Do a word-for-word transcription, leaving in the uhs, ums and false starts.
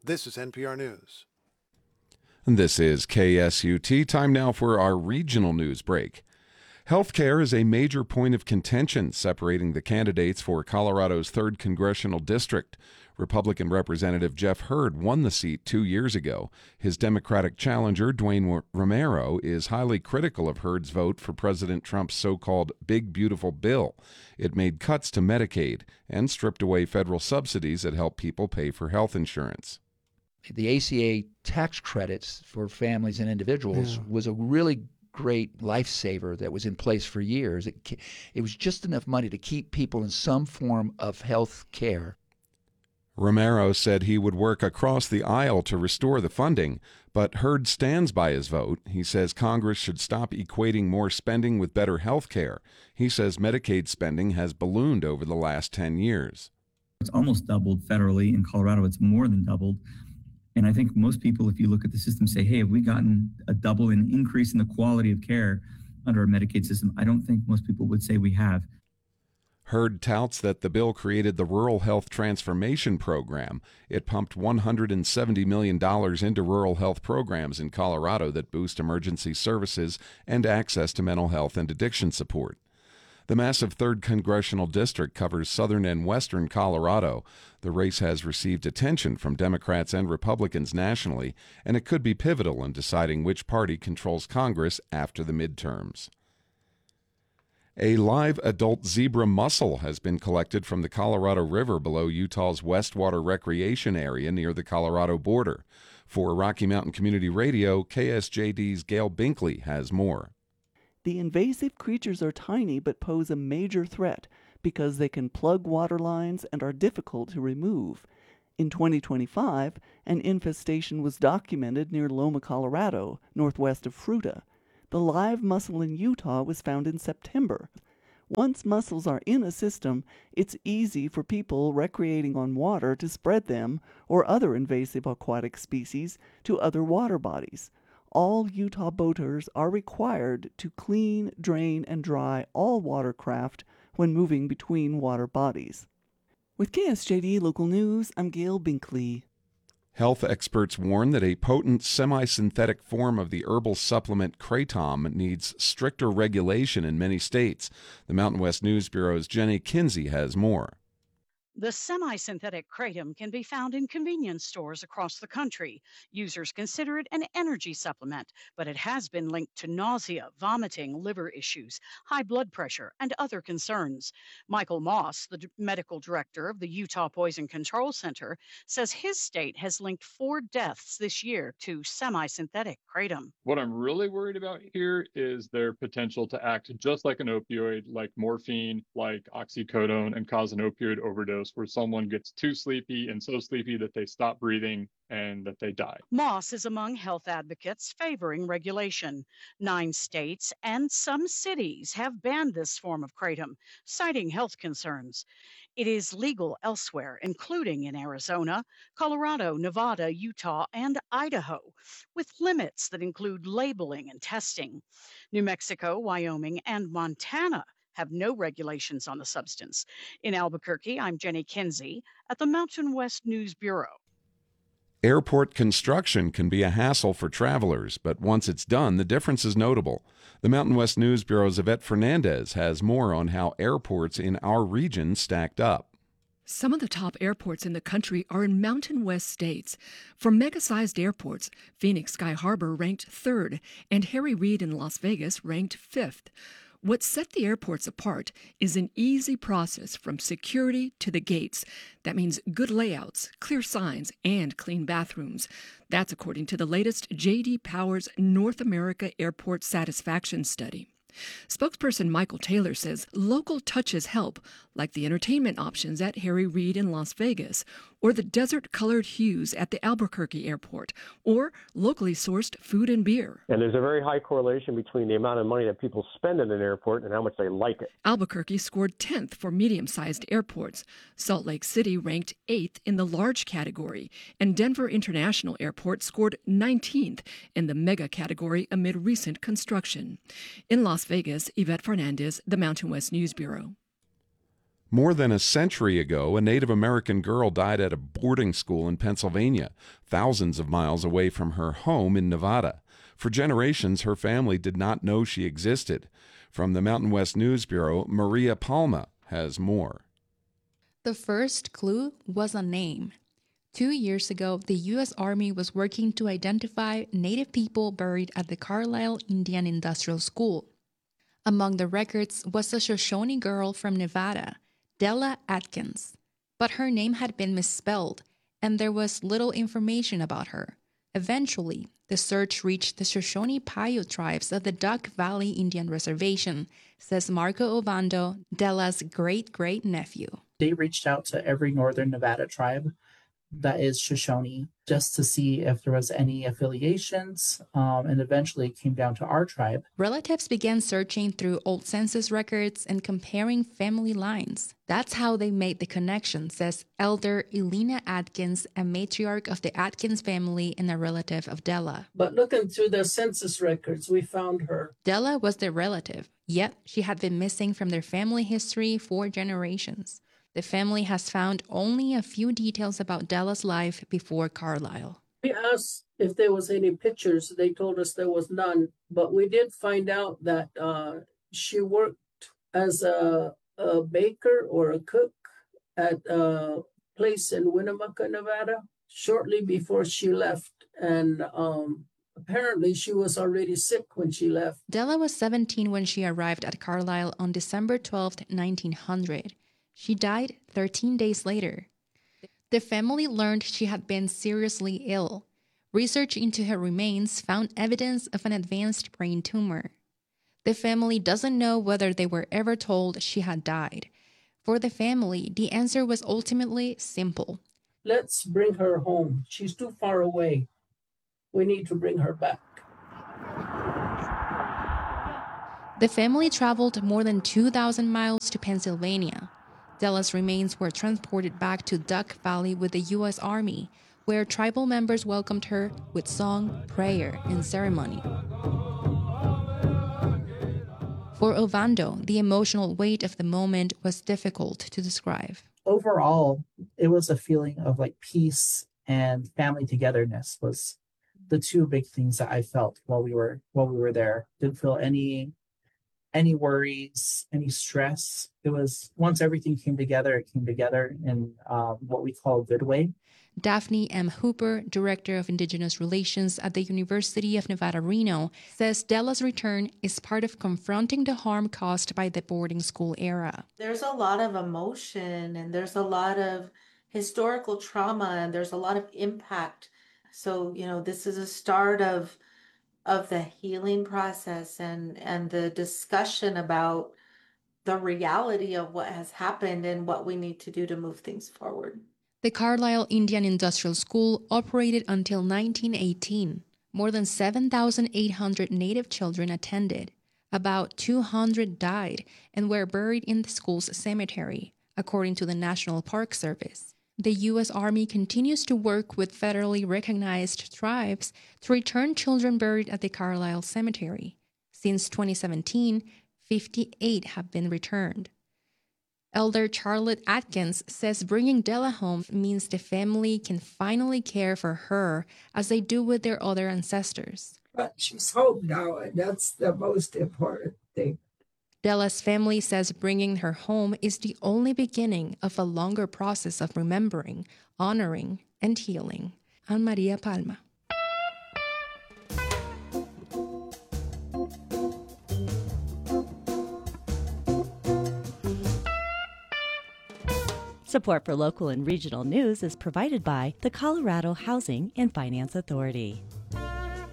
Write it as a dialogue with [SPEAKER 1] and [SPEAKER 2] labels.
[SPEAKER 1] This is N P R News.
[SPEAKER 2] This is K S U T. Time now for our regional news break. Healthcare is a major point of contention separating the candidates for Colorado's third Congressional District. Republican Representative Jeff Hurd won the seat two years ago. His Democratic challenger, Dwayne Romero, is highly critical of Hurd's vote for President Trump's so-called Big Beautiful Bill. It made cuts to Medicaid and stripped away federal subsidies that help people pay for health insurance.
[SPEAKER 3] The A C A tax credits for families and individuals
[SPEAKER 2] Yeah.
[SPEAKER 3] was a really great lifesaver that was in place for years. It, it was just enough money to keep people in some form of health care.
[SPEAKER 2] Romero said he would work across the aisle to restore the funding, but Hurd stands by his vote. He says Congress should stop equating more spending with better health care. He says Medicaid spending has ballooned over the last ten years.
[SPEAKER 4] It's almost doubled federally. In Colorado, it's more than doubled. And I think most people, if you look at the system, say, hey, have we gotten a double in increase in the quality of care under our Medicaid system? I don't think most people would say we have.
[SPEAKER 2] Hurd touts that the bill created the Rural Health Transformation Program. It pumped one hundred seventy million dollars into rural health programs in Colorado that boost emergency services and access to mental health and addiction support. The massive third Congressional District covers southern and western Colorado. The race has received attention from Democrats and Republicans nationally, and it could be pivotal in deciding which party controls Congress after the midterms. A live adult zebra mussel has been collected from the Colorado River below Utah's Westwater Recreation Area near the Colorado border. For Rocky Mountain Community Radio, K S J D's Gail Binkley has more.
[SPEAKER 5] The invasive creatures are tiny but pose a major threat because they can plug water lines and are difficult to remove. In twenty twenty-five, an infestation was documented near Loma, Colorado, northwest of Fruita. The live mussel in Utah was found in September. Once mussels are in a system, it's easy for people recreating on water to spread them or other invasive aquatic species to other water bodies. All Utah boaters are required to clean, drain, and dry all watercraft when moving between water bodies. With K S J D Local News, I'm Gail Binkley.
[SPEAKER 2] Health experts warn that a potent semi-synthetic form of the herbal supplement Kratom needs stricter regulation in many states. The Mountain West News Bureau's Jenny Kinsey has more.
[SPEAKER 6] The semi-synthetic kratom can be found in convenience stores across the country. Users consider it an energy supplement, but it has been linked to nausea, vomiting, liver issues, high blood pressure, and other concerns. Michael Moss, the d- medical director of the Utah Poison Control Center, says his state has linked four deaths this year to semi-synthetic kratom.
[SPEAKER 7] What I'm really worried about here is their potential to act just like an opioid, like morphine, like oxycodone, and cause an opioid overdose, where someone gets too sleepy and so sleepy that they stop breathing and that they die.
[SPEAKER 6] Moss is among health advocates favoring regulation. Nine states and some cities have banned this form of kratom, citing health concerns. It is legal elsewhere, including in Arizona, Colorado, Nevada, Utah, and Idaho, with limits that include labeling and testing. New Mexico, Wyoming, and Montana have no regulations on the substance. In Albuquerque, I'm Jenny Kinsey at the Mountain West News Bureau.
[SPEAKER 2] Airport construction can be a hassle for travelers, but once it's done, the difference is notable. The Mountain West News Bureau's Yvette Fernandez has more on how airports in our region stacked up.
[SPEAKER 8] Some of the top airports in the country are in Mountain West states. For mega-sized airports, Phoenix Sky Harbor ranked third, and Harry Reid in Las Vegas ranked fifth. What set the airports apart is an easy process from security to the gates. That means good layouts, clear signs, and clean bathrooms. That's according to the latest J D Power's North America Airport Satisfaction Study. Spokesperson Michael Taylor says local touches help, like the entertainment options at Harry Reid in Las Vegas, or the desert-colored hues at the Albuquerque airport, or locally sourced food and beer.
[SPEAKER 9] And there's a very high correlation between the amount of money that people spend in an airport and how much they like it.
[SPEAKER 8] Albuquerque scored tenth for medium-sized airports. Salt Lake City ranked eighth in the large category, and Denver International Airport scored nineteenth in the mega category amid recent construction. In Las Vegas, Yvette Fernandez, the Mountain West News Bureau.
[SPEAKER 2] More than a century ago, a Native American girl died at a boarding school in Pennsylvania, thousands of miles away from her home in Nevada. For generations, her family did not know she existed. From the Mountain West News Bureau, Maria Palma has more.
[SPEAKER 1] The first clue was a name. Two years ago, the U S Army was working to identify Native people buried at the Carlisle Indian Industrial School. Among the records was a Shoshone girl from Nevada, Della Atkins, but her name had been misspelled, and there was little information about her. Eventually, the search reached the Shoshone Paiute tribes of the Duck Valley Indian Reservation, says Marco Ovando, Della's great-great-nephew.
[SPEAKER 10] They reached out to every northern Nevada tribe that is Shoshone just to see if there was any affiliations, um, and eventually it came down to our tribe.
[SPEAKER 1] Relatives began searching through old census records and comparing family lines. That's how they made the connection, says Elder Elena Atkins, a matriarch of the Atkins family and a relative of Della.
[SPEAKER 11] But looking through the census records, we found her.
[SPEAKER 1] Della was their relative, yet she had been missing from their family history for generations. The family has found only a few details about Della's life before Carlisle.
[SPEAKER 11] We asked if there was any pictures. They told us there was none. But we did find out that uh, she worked as a, a baker or a cook at a place in Winnemucca, Nevada, shortly before she left. And um, apparently she was already sick when she left.
[SPEAKER 1] Della was seventeen when she arrived at Carlisle on December twelfth, nineteen hundred. She died thirteen days later. The family learned she had been seriously ill. Research into her remains found evidence of an advanced brain tumor. The family doesn't know whether they were ever told she had died. For the family, the answer was ultimately simple.
[SPEAKER 11] Let's bring her home. She's too far away. We need to bring her back.
[SPEAKER 1] The family traveled more than two thousand miles to Pennsylvania. Della's remains were transported back to Duck Valley with the U S Army, where tribal members welcomed her with song, prayer, and ceremony. For Ovando, the emotional weight of the moment was difficult to describe.
[SPEAKER 10] Overall, it was a feeling of like peace and family togetherness was the two big things that I felt while we were while we were there. Didn't feel any any worries, any stress. It was, once everything came together, it came together in um, what we call a good way.
[SPEAKER 1] Daphne M. Hooper, Director of Indigenous Relations at the University of Nevada, Reno, says Della's return is part of confronting the harm caused by the boarding school era.
[SPEAKER 12] There's a lot of emotion and there's a lot of historical trauma and there's a lot of impact. So, you know, this is a start of of the healing process and, and the discussion about the reality of what has happened and what we need to do to move things forward.
[SPEAKER 1] The Carlisle Indian Industrial School operated until nineteen eighteen. More than seven thousand eight hundred Native children attended. About two hundred died and were buried in the school's cemetery, according to the National Park Service. The U S Army continues to work with federally recognized tribes to return children buried at the Carlisle Cemetery. Since twenty seventeen, fifty-eight have been returned. Elder Charlotte Atkins says bringing Della home means the family can finally care for her as they do with their other ancestors.
[SPEAKER 13] But she's home now, and that's the most important thing.
[SPEAKER 1] Della's family says bringing her home is the only beginning of a longer process of remembering, honoring, and healing. Ann Maria Palma.
[SPEAKER 14] Support for local and regional news is provided by the Colorado Housing and Finance Authority.